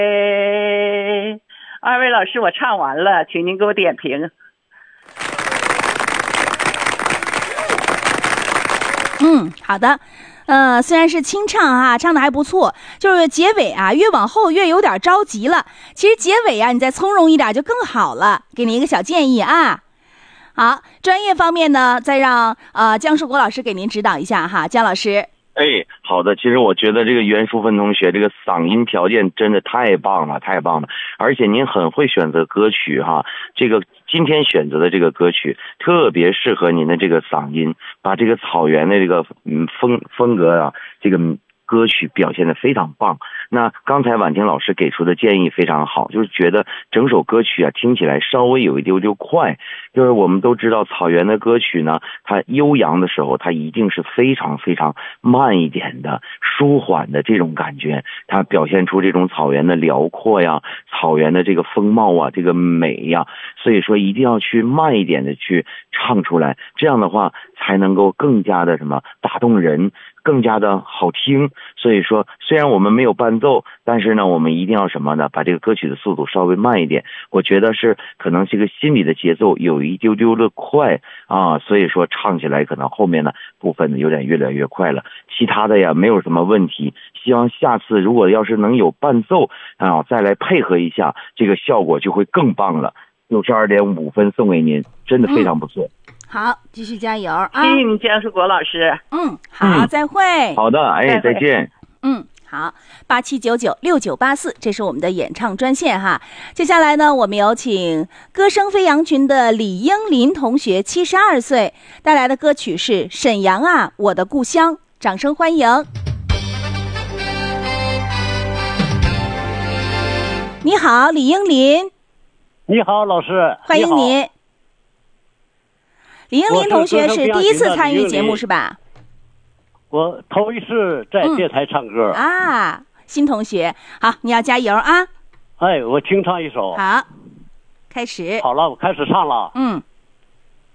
二位老师，我唱完了，请您给我点评。 好的。虽然是清唱啊，唱的还不错，就是结尾啊，越往后越有点着急了。其实结尾啊，你再从容一点就更好了。给你一个小建议啊。好，专业方面呢，再让姜树国老师给您指导一下哈，姜老师。 好的。其实我觉得这个袁淑芬同学这个嗓音条件真的太棒了，太棒了，而且您很会选择歌曲哈。这个今天选择的这个歌曲特别适合您的这个嗓音，把这个草原的这个风格啊，这个歌曲表现得非常棒。那刚才婉婷老师给出的建议非常好，就是觉得整首歌曲啊听起来稍微有一丢丢快。就是我们都知道草原的歌曲呢，它悠扬的时候它一定是非常非常慢一点的，舒缓的这种感觉，它表现出这种草原的辽阔呀，草原的这个风貌啊，这个美呀。所以说一定要去慢一点的去唱出来，这样的话才能够更加的打动人，更加的好听。所以说虽然我们没有伴奏，但是呢我们一定要把这个歌曲的速度稍微慢一点。我觉得是可能这个心理的节奏有一丢丢的快啊，所以说唱起来可能后面的部分有点越来越快了，其他的呀没有什么问题。希望下次如果要是能有伴奏啊，再来配合一下，这个效果就会更棒了。62.5分送给您，真的非常不错。 好，继续加油啊！ 谢谢您，姜树国老师。 好，再会。 好的，再见。 好，87996984，这是我们的演唱专线哈。接下来呢，我们有请歌声飞扬群的李英林同学，72岁，带来的歌曲是《沈阳啊，我的故乡》，掌声欢迎。你好，李英林。 你好，老师， 欢迎您。李英林同学是第一次参与节目是吧？ 我头一次在电台唱歌啊，新同学，好，你要加油啊！ 我清唱一首。 好，开始。 好了，我开始唱了。